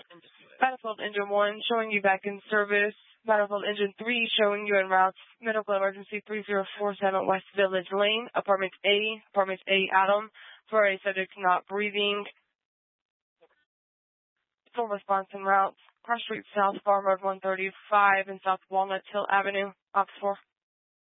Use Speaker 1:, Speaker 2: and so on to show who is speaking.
Speaker 1: Battlefield Engine 1 showing you back in service. Battlefield Engine 3 showing you en route. Medical emergency 3047 West Village Lane, Apartment A Adam, for a subject not breathing. Full response en route. Cross Street South, Farm Road 135 and South Walnut Hill Avenue, Ops 4.